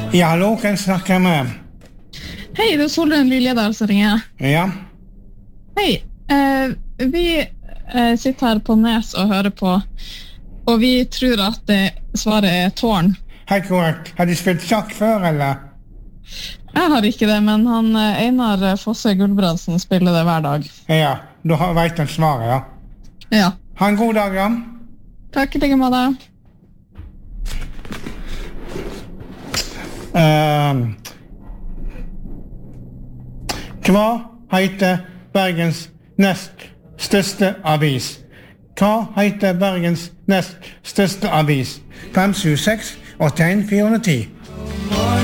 Ja, hallo, kan jeg snakke med? Hei, det Solrun Liljedal som ringer. Ja. Hei, vi sitter her på Nes og hører på, og vi tror at svaret tårn. Helt korrekt. Har du spilt sjakk før, eller? Jeg har ikke det, men han Einar Fosse Gulbrandsen spiller det hver dag. Ja, du vet han svaret, ja. Ja. Ha en god dag, ja. Takk i like måte. Hva heter Bergens nest største avis? Hva heter Bergens nest største avis? 576 81 410.